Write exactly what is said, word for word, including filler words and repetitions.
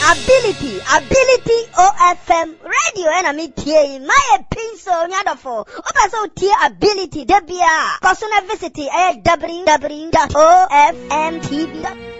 ability, ability O F M radio and a media. My pin so nyadofo. Opa so tia ability debia. Personal visit at w w w dot o f m t v dot com.